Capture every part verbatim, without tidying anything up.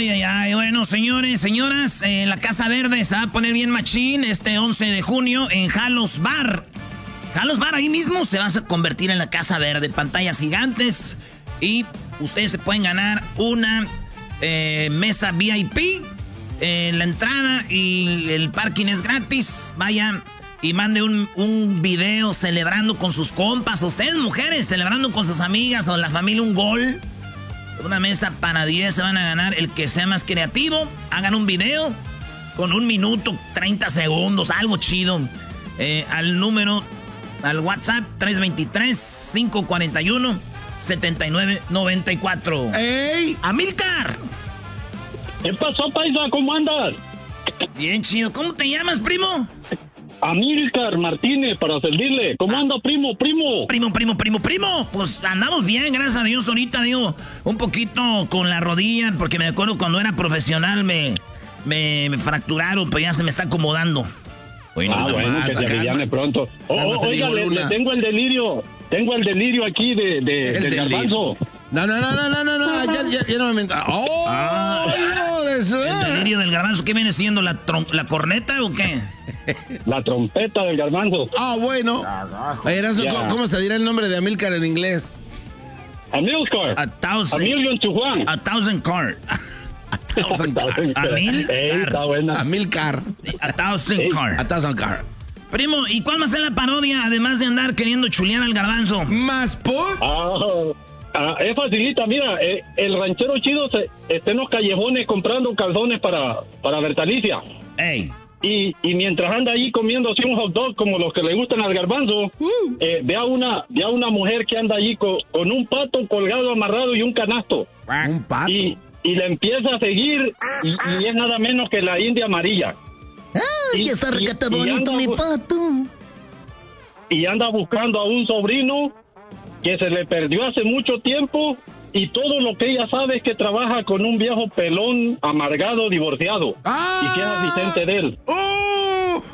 Ay, ay, ay. Bueno, señores, señoras, eh, la Casa Verde se va a poner bien machín este once de junio en Jalos Bar. Jalos Bar, ahí mismo se va a convertir en la Casa Verde. Pantallas gigantes y ustedes se pueden ganar una eh, mesa V I P en eh, la entrada y el parking es gratis. Vayan y mande un, un video celebrando con sus compas. Ustedes, mujeres, celebrando con sus amigas o la familia un gol. Una mesa para diez se van a ganar el que sea más creativo. Hagan un video con un minuto, treinta segundos, algo chido. Eh, al número, al WhatsApp tres dos tres, cinco cuatro uno, siete nueve nueve cuatro. ¡Ey! ¡Amílcar! ¿Qué pasó, paisa? ¿Cómo andas? Bien chido. ¿Cómo te llamas, primo? Amílcar Martínez, para servirle. ¿Cómo anda, primo, primo? Primo, primo, primo, primo. Pues andamos bien, gracias a Dios. Ahorita, digo, un poquito con la rodilla, porque me acuerdo cuando era profesional me, me, me fracturaron, pero ya se me está acomodando. Oye, ah, no, bueno, más, que se avillane pronto. Oh, oh, oiga, le, le tengo el delirio. Tengo el delirio aquí de, de, del garbanzo. No, no, no, no, no, no, no, ya, ya, ya no me... ¡Oh! Ah, no, de eso. El delirio del garbanzo, ¿qué viene siendo? ¿La, trom la corneta o qué? La trompeta del garbanzo. Ah, bueno. Oye, Erasmo, ¿cómo, ¿cómo se dirá el nombre de Amílcar en inglés? Amílcar. A thousand. A million to one. A thousand car. A thousand car. Amílcar. Amílcar. A thousand car. A thousand car. Primo, ¿y cuál va a ser la parodia, además de andar queriendo chulear al garbanzo? ¿Más por? Ah... Ah, es facilita, mira, eh, el ranchero chido se, está en los callejones comprando calzones para, para Bertalicia. Ey. Y, y mientras anda ahí comiéndose un hot dog como los que le gustan al garbanzo, uh. eh, ve a una ve a una mujer que anda allí con, con un pato colgado, amarrado y un canasto. Un pato. Y, y le empieza a seguir y, y es nada menos que la India amarilla. ¡Ay, está recata bonito mi pato! Y anda buscando a un sobrino que se le perdió hace mucho tiempo y todo lo que ella sabe es que trabaja con un viejo pelón amargado divorciado ¡ah! Y que es asistente de él. ¡Oh!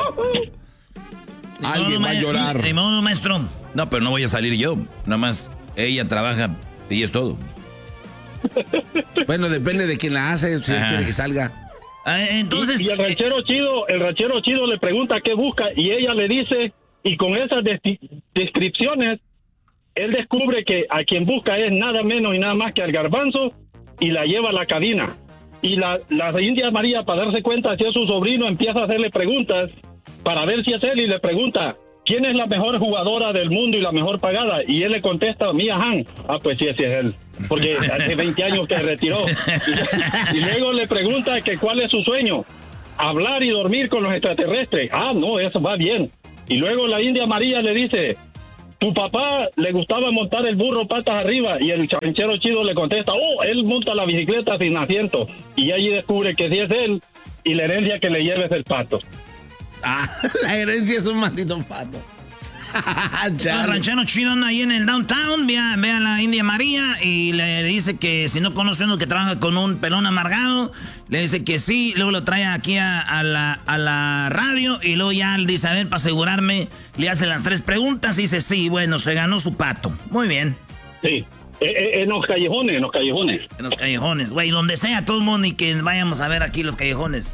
Alguien va a llorar. De modo, maestro. No, pero no voy a salir yo. Nada más ella trabaja y es todo. Bueno, depende de quién la hace, si Ajá. quiere que salga. Eh, entonces, y, y el ranchero chido, el ranchero chido le pregunta qué busca y ella le dice, y con esas de descripciones él descubre que a quien busca es nada menos y nada más que al garbanzo y la lleva a la cabina. Y la, la India María, para darse cuenta si es su sobrino, empieza a hacerle preguntas para ver si es él y le pregunta, ¿quién es la mejor jugadora del mundo y la mejor pagada? Y él le contesta, Mia Han. Ah, pues sí, ese es él, porque hace veinte años que retiró. Y, y luego le pregunta que cuál es su sueño, hablar y dormir con los extraterrestres. Ah, no, eso va bien. Y luego la India María le dice, tu papá le gustaba montar el burro patas arriba, y el ranchero chido le contesta, oh, él monta la bicicleta sin asiento, y allí descubre que sí es él, y la herencia que le lleva es el pato. Ah, la herencia es un maldito pato. El ranchero chido anda ahí en el downtown, ve a, ve a la India María y le dice que si no conoce uno que trabaja con un pelón amargado, le dice que sí, luego lo trae aquí a, a, la, a la radio y luego ya le dice, a ver, para asegurarme, le hace las tres preguntas y dice, sí, bueno, se ganó su pato. Muy bien. Sí, eh, en los callejones, en los callejones. En los callejones, güey, donde sea, todo el mundo y que vayamos a ver aquí los callejones.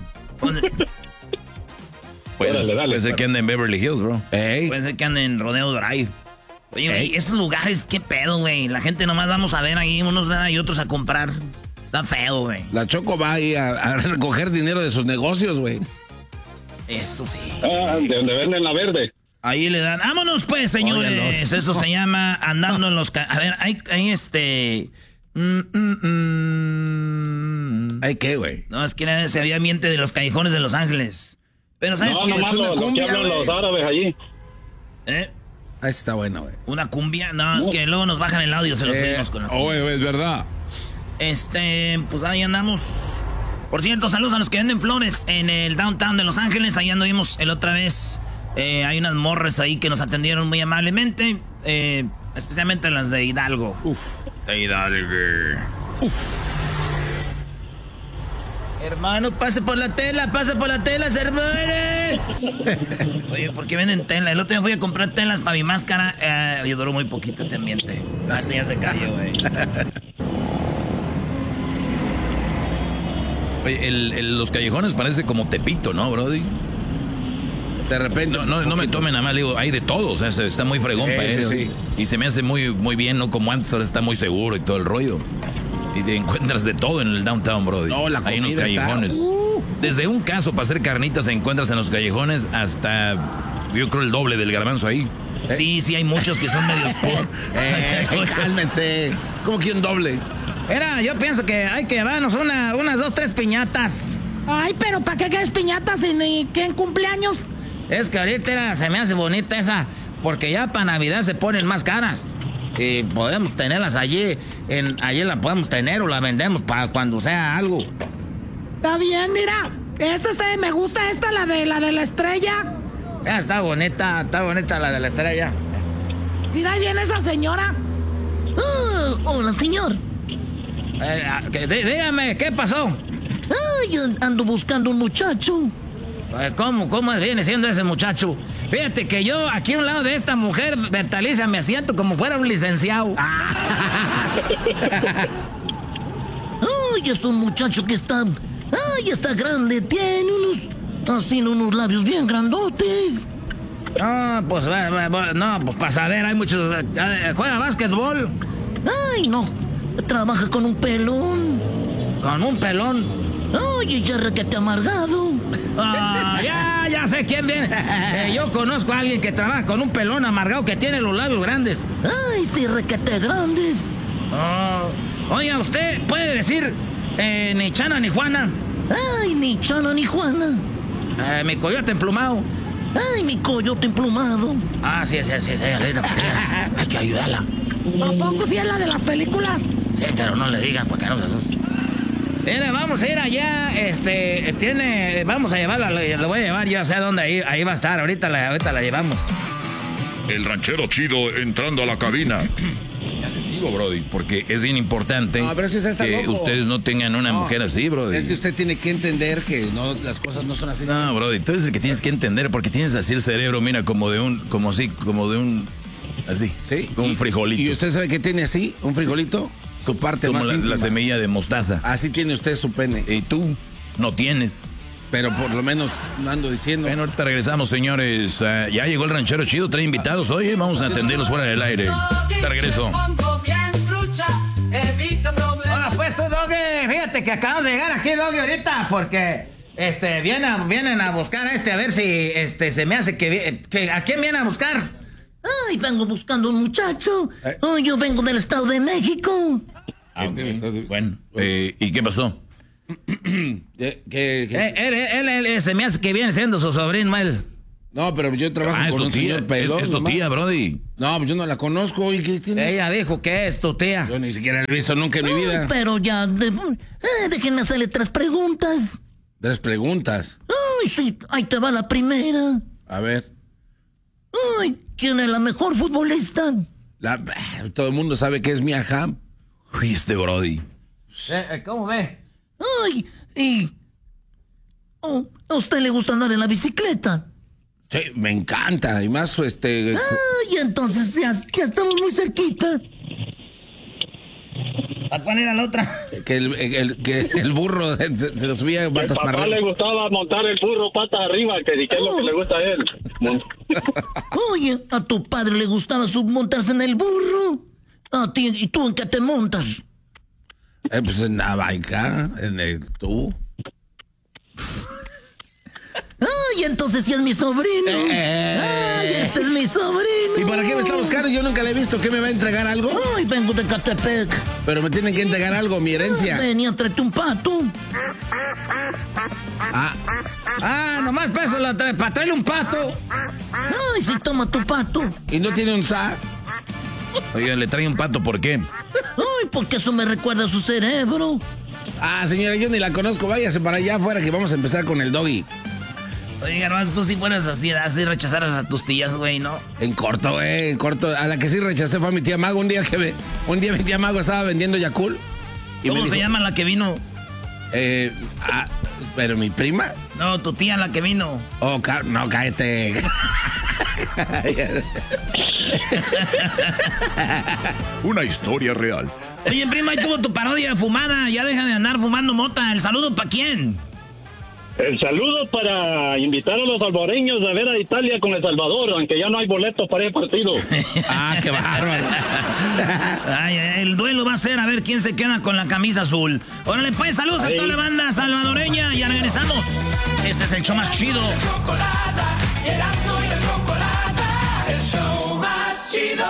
Puede, dale, dale, puede ser que ande en Beverly Hills, bro. Ey. Puede ser que ande en Rodeo Drive. Oye, güey, esos lugares, qué pedo, güey. La gente nomás vamos a ver ahí, unos ven y otros a comprar. Está feo, güey. La Choco va ahí a, a recoger dinero de sus negocios, güey. Eso sí. Ah, de donde venden la verde. Ahí le dan. Vámonos, pues, señores. Óyalos. Eso se llama andando en los... Ca a ver, hay, hay este... Mm, mm, mm. ¿Hay qué, güey? No, es que se había ambiente de los callejones de Los Ángeles. Pero ¿sabes no, qué? No, es una lo, cumbia, lo que hablan los árabes allí. ¿Eh? Ahí está bueno, güey. ¿Una cumbia? No, es que luego nos bajan el audio, se los eh, seguimos con la cumbia. Oh, es verdad. Este, pues ahí andamos. Por cierto, saludos a los que venden flores en el downtown de Los Ángeles. Ahí anduvimos el otra vez. Eh, hay unas morras ahí que nos atendieron muy amablemente. Eh, especialmente las de Hidalgo. Uf. De Hidalgo. Uf. Hermano, pase por la tela, pase por la tela, hermano. Oye, ¿por qué venden tela? El otro día fui a comprar telas para mi máscara. Eh, yo duró muy poquito este ambiente. Ah, este ya se cayó, güey. Oye, el, el, los callejones parece como Tepito, ¿no, brody? De repente. No, no, no me tomen a mal, digo, hay de todo, o sea, está muy fregón sí, para sí, eso. sí. Y se me hace muy, muy bien, no como antes, ahora está muy seguro y todo el rollo. Y te encuentras de todo en el downtown, brody. No, la Hay unos callejones. Está, uh. Desde un caso para hacer carnitas se encuentras en los callejones hasta, yo creo, el doble del garbanzo ahí. ¿Eh? Sí, sí, hay muchos que son medios por. eh, cálmense. ¿Cómo que un doble? Era, yo pienso que hay que llevarnos una, unas dos, tres piñatas. Ay, pero ¿para qué quieres piñatas y ni qué en cumpleaños? Es que ahorita era, se me hace bonita esa, porque ya para Navidad se ponen más caras. Y podemos tenerlas allí, en, allí la podemos tener o la vendemos para cuando sea algo. Está bien, mira. Esta este, me gusta esta, la de la de la estrella. Ya está bonita, está bonita la de la estrella. Mira, ahí viene esa señora. Oh, hola, señor. Eh, que, dí, dígame, ¿qué pasó? Ay, ando buscando un muchacho. ¿Cómo, cómo viene siendo ese muchacho? Fíjate que yo aquí a un lado de esta mujer, Bertaliza, me siento como fuera un licenciado. Ay, es un muchacho que está... Ay, está grande, tiene unos... Así, unos labios bien grandotes. No, pues, no, pues pasadera, hay muchos... ¿Juega básquetbol? Ay, no, trabaja con un pelón. ¿Con un pelón? Ay, ya requete amargado. Ah, ya, ya sé quién viene. Eh, yo conozco a alguien que trabaja con un pelón amargado que tiene los labios grandes. Ay, sí, requete grandes. Oh. Oiga, ¿usted puede decir eh, ni Chana ni Juana? Ay, ni Chana ni Juana. Eh, mi coyote emplumado. Ay, mi coyote emplumado. Ah, sí, sí, sí, sí, Alita, hay que ayudarla. ¿A poco sí es la de las películas? Sí, pero no le digas porque no se asusta. Mira, vamos a ir allá, este, tiene, vamos a llevarla, lo voy a llevar, ya sé dónde, ahí, ahí va a estar, ahorita la, ahorita la llevamos. El ranchero chido entrando a la cabina. Digo, brody, porque es bien importante no, pero si usted está que loco. ustedes no tengan una no, mujer así, brody. Es que usted tiene que entender que no, las cosas no son así. No, brody, tú eres el que tienes que entender, porque tienes así el cerebro, mira, como de un, como así, como de un, así, sí, como un frijolito. ¿Y usted sabe qué tiene así, un frijolito? Su parte como más la, íntima. la semilla de mostaza. Así tiene usted su pene. Y tú no tienes. Pero por lo menos no ando diciendo. Bueno, ahorita regresamos, señores. Uh, ya llegó el ranchero chido, trae invitados hoy. Vamos a atenderlos fuera del aire. Te regreso. Hola, pues tú, Doggy. Fíjate que acabamos de llegar aquí, Doggy, ahorita, porque este, vienen, vienen a buscar a este, a ver si este, se me hace que, que... ¿A quién vienen a buscar? Ay, vengo buscando un muchacho. Eh. Oh, yo vengo del Estado de México. Ah, okay. Bueno, eh, ¿y qué pasó? ¿Qué, qué, qué? Eh, él, él, él, él se me hace que viene siendo su sobrino, él. No, pero yo trabajo ah, con un tía, señor pelón. Es, es tu tía, brody. No, pues yo no la conozco. ¿Y qué tiene? Ella dijo que es tu tía. Yo ni siquiera la he visto nunca en mi vida. Ay, pero ya, de, eh, déjenme hacerle tres preguntas. ¿Tres preguntas? Ay, sí, ahí te va la primera. A ver. Ay, ¿quién es la mejor futbolista? La, todo el mundo sabe que es Mia Hamm. Uy, este brody. Eh, ¿Cómo ve? Ay, y... Oh, ¿a usted le gusta andar en la bicicleta? Sí, me encanta. Y más, este... Ay, entonces ya, ya estamos muy cerquita. ¿A cuál era la otra? Que el, el, que el burro se, se lo subía patas para arriba. arriba. Le gustaba montar el burro patas arriba, que si que es lo que le gusta a él. Oye, a tu padre le gustaba montarse en el burro. A ti, ¿y tú en qué te montas? Eh, pues en la baica, en el tú. Ay, entonces sí es mi sobrino. Eh. Ay, este es mi sobrino. ¿Y para qué me está buscando? Yo nunca le he visto. ¿Qué me va a entregar algo? Ay, vengo de Catepec. Pero me tienen que entregar algo, mi herencia. Ven y tráete un pato. Ah, ah nomás peso la tra para traerle un pato. Ay, sí, toma tu pato. ¿Y no tiene un sa? Oiga, le trae un pato, ¿por qué? Ay, porque eso me recuerda a su cerebro. Ah, señora, yo ni la conozco. Váyase para allá afuera que vamos a empezar con el Doggy. Oiga, hermano, tú sí fueras así, así rechazaras a tus tías, güey, ¿no? En corto, güey, en corto. A la que sí rechacé fue a mi tía Mago. Un día que ve, un día mi tía Mago estaba vendiendo Yakult. Y ¿cómo me dijo, se llama la que vino? Eh, ah, pero mi prima. No, tu tía la que vino. Oh, no, cállate. Una historia real. Oye, prima, ahí tuvo tu parodia fumada. Ya deja de andar fumando mota. ¿El saludo para quién? El saludo para invitar a los salvadoreños a ver a Italia con El Salvador, aunque ya no hay boletos para el partido. Ah, qué bárbaro. Ay, el duelo va a ser a ver quién se queda con la camisa azul. Órale, pues, saludos Ay. a toda la banda salvadoreña. Ya regresamos. Este es el show más chido. El show más chido.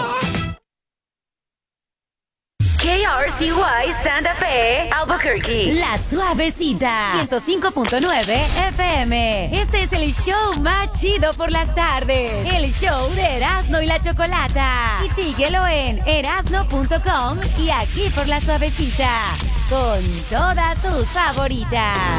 K R C Y Santa Fe, Albuquerque. La Suavecita. ciento cinco punto nueve F M. Este es el show más chido por las tardes. El show de Erasno y la Chocolata. Y síguelo en erasno punto com y aquí por La Suavecita. Con todas tus favoritas.